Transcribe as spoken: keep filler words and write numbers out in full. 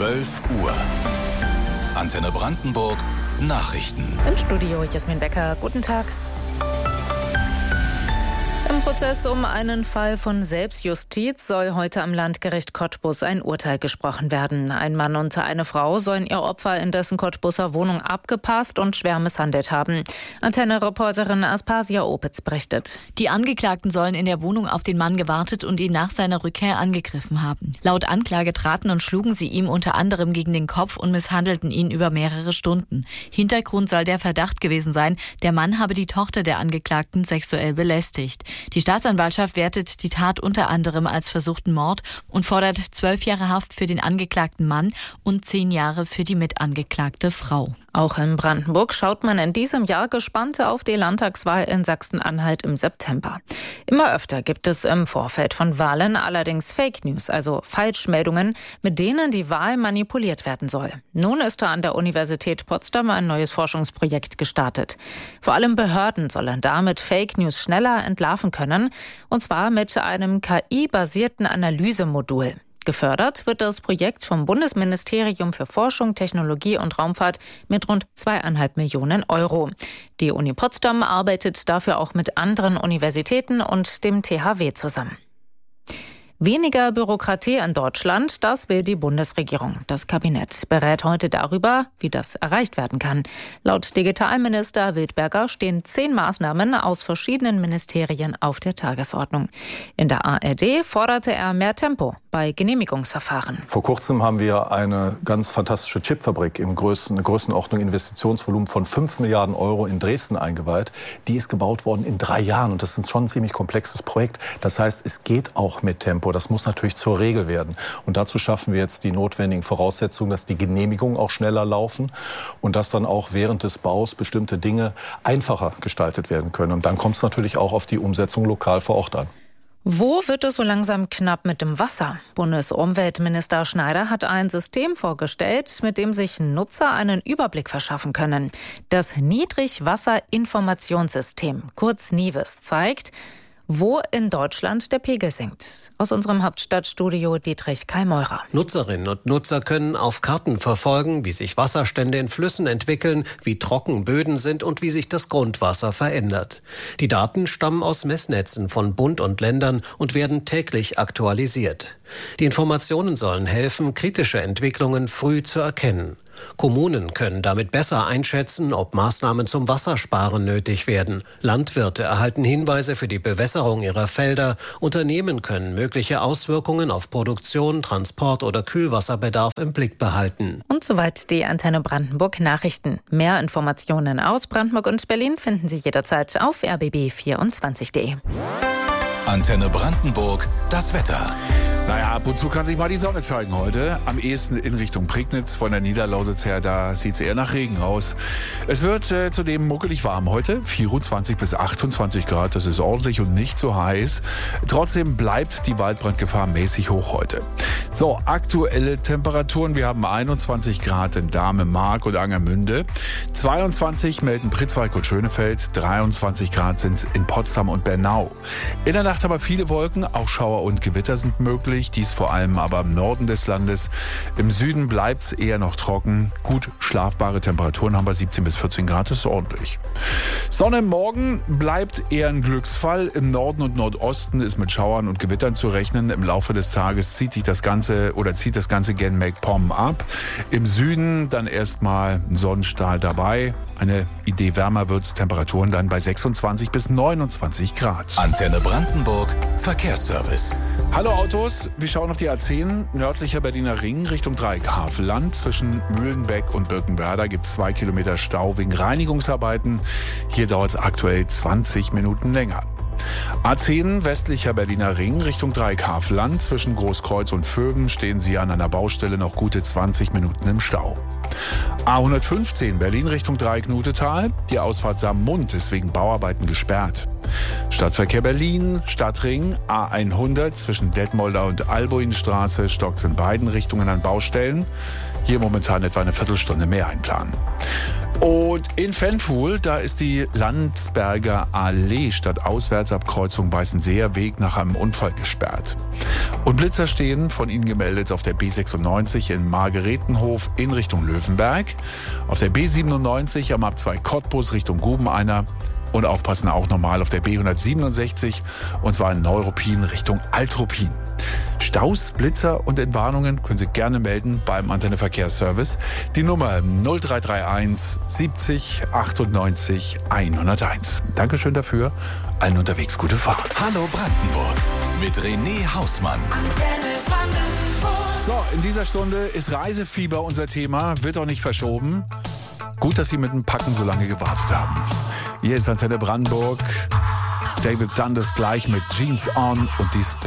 zwölf Uhr. Antenne Brandenburg Nachrichten. Im Studio Jasmin Becker. Guten Tag. Im Prozess um einen Fall von Selbstjustiz soll heute am Landgericht Cottbus ein Urteil gesprochen werden. Ein Mann und eine Frau sollen ihr Opfer in dessen Cottbuser Wohnung abgepasst und schwer misshandelt haben. Antenne-Reporterin Aspasia Opitz berichtet. Die Angeklagten sollen in der Wohnung auf den Mann gewartet und ihn nach seiner Rückkehr angegriffen haben. Laut Anklage traten und schlugen sie ihm unter anderem gegen den Kopf und misshandelten ihn über mehrere Stunden. Hintergrund soll der Verdacht gewesen sein, der Mann habe die Tochter der Angeklagten sexuell belästigt. Die Staatsanwaltschaft wertet die Tat unter anderem als versuchten Mord und fordert zwölf Jahre Haft für den angeklagten Mann und zehn Jahre für die mitangeklagte Frau. Auch in Brandenburg schaut man in diesem Jahr gespannt auf die Landtagswahl in Sachsen-Anhalt im September. Immer öfter gibt es im Vorfeld von Wahlen allerdings Fake News, also Falschmeldungen, mit denen die Wahl manipuliert werden soll. Nun ist da an der Universität Potsdam ein neues Forschungsprojekt gestartet. Vor allem Behörden sollen damit Fake News schneller entlarven können, und zwar mit einem K I-basierten Analysemodul. Gefördert wird das Projekt vom Bundesministerium für Forschung, Technologie und Raumfahrt mit rund zweieinhalb Millionen Euro. Die Uni Potsdam arbeitet dafür auch mit anderen Universitäten und dem T H W zusammen. Weniger Bürokratie in Deutschland, das will die Bundesregierung. Das Kabinett berät heute darüber, wie das erreicht werden kann. Laut Digitalminister Wildberger stehen zehn Maßnahmen aus verschiedenen Ministerien auf der Tagesordnung. In der A R D forderte er mehr Tempo bei Genehmigungsverfahren. Vor kurzem haben wir eine ganz fantastische Chipfabrik im Größen, Größenordnung Investitionsvolumen von fünf Milliarden Euro in Dresden eingeweiht. Die ist gebaut worden in drei Jahren und das ist schon ein ziemlich komplexes Projekt. Das heißt, es geht auch mit Tempo. Das muss natürlich zur Regel werden. Und dazu schaffen wir jetzt die notwendigen Voraussetzungen, dass die Genehmigungen auch schneller laufen und dass dann auch während des Baus bestimmte Dinge einfacher gestaltet werden können. Und dann kommt es natürlich auch auf die Umsetzung lokal vor Ort an. Wo wird es so langsam knapp mit dem Wasser? Bundesumweltminister Schneider hat ein System vorgestellt, mit dem sich Nutzer einen Überblick verschaffen können. Das Niedrigwasser-Informationssystem, kurz NIWIS, zeigt, wo in Deutschland der Pegel sinkt. Aus unserem Hauptstadtstudio Dietrich Kallmeurer. Nutzerinnen und Nutzer können auf Karten verfolgen, wie sich Wasserstände in Flüssen entwickeln, wie trocken Böden sind und wie sich das Grundwasser verändert. Die Daten stammen aus Messnetzen von Bund und Ländern und werden täglich aktualisiert. Die Informationen sollen helfen, kritische Entwicklungen früh zu erkennen. Kommunen können damit besser einschätzen, ob Maßnahmen zum Wassersparen nötig werden. Landwirte erhalten Hinweise für die Bewässerung ihrer Felder. Unternehmen können mögliche Auswirkungen auf Produktion, Transport oder Kühlwasserbedarf im Blick behalten. Und soweit die Antenne Brandenburg Nachrichten. Mehr Informationen aus Brandenburg und Berlin finden Sie jederzeit auf r b b vierundzwanzig punkt d e. Antenne Brandenburg, das Wetter. Naja, ab und zu kann sich mal die Sonne zeigen heute. Am ehesten in Richtung Prignitz. Von der Niederlausitz her, da sieht es eher nach Regen aus. Es wird äh, zudem muckelig warm heute. vierundzwanzig bis achtundzwanzig Grad, das ist ordentlich und nicht so heiß. Trotzdem bleibt die Waldbrandgefahr mäßig hoch heute. So, aktuelle Temperaturen. Wir haben einundzwanzig Grad in Dahme, Mark und Angermünde. zweiundzwanzig melden Pritzwalk und Schönefeld. dreiundzwanzig Grad sind es in Potsdam und Bernau. In der Nacht aber viele Wolken, auch Schauer und Gewitter sind möglich. Dies vor allem aber im Norden des Landes. Im Süden bleibt es eher noch trocken. Gut schlafbare Temperaturen haben wir siebzehn bis vierzehn Grad, das ist ordentlich. Sonne morgen bleibt eher ein Glücksfall. Im Norden und Nordosten ist mit Schauern und Gewittern zu rechnen. Im Laufe des Tages zieht sich das Ganze oder zieht das Ganze gen MacPom ab. Im Süden dann erstmal ein Sonnenstrahl dabei. Eine Idee wärmer wird es, Temperaturen dann bei sechsundzwanzig bis neunundzwanzig Grad. Antenne Brandenburg, Verkehrsservice. Hallo Autos, wir schauen auf die A zehn, nördlicher Berliner Ring Richtung Dreieck-Havelland. Zwischen Mühlenbeck und Birkenwerder gibt es zwei Kilometer Stau wegen Reinigungsarbeiten. Hier dauert es aktuell zwanzig Minuten länger. A zehn, westlicher Berliner Ring Richtung Dreieck-Havelland. Zwischen Großkreuz und Vöben stehen Sie an einer Baustelle noch gute zwanzig Minuten im Stau. A hundertfünfzehn, Berlin Richtung Dreieck-Nutetal. Die Ausfahrt Saarmund ist wegen Bauarbeiten gesperrt. Stadtverkehr Berlin, Stadtring, A hundert zwischen Detmolder und Albuinstraße stockt in beiden Richtungen an Baustellen. Hier momentan etwa eine Viertelstunde mehr einplanen. Und in Fenfuhl, da ist die Landsberger Allee stadtauswärts ab Kreuzung Weißenseer Weg nach einem Unfall gesperrt. Und Blitzer stehen von Ihnen gemeldet auf der B sechsundneunzig in Margaretenhof in Richtung Löwenberg, auf der B siebenundneunzig am Abzweig Cottbus Richtung Gubeneiner und aufpassen auch nochmal auf der B hundertsiebenundsechzig und zwar in Neuruppin Richtung Altruppin. Staus, Blitzer und Entwarnungen können Sie gerne melden beim Antenne Verkehrsservice. Die Nummer null drei drei eins siebzig achtundneunzig hunderteins. Dankeschön dafür. Allen unterwegs gute Fahrt. Hallo Brandenburg mit René Hausmann. So, in dieser Stunde ist Reisefieber unser Thema. Wird auch nicht verschoben. Gut, dass Sie mit dem Packen so lange gewartet haben. Hier ist Antenne Brandenburg. David Dundas gleich mit Jeans On und dies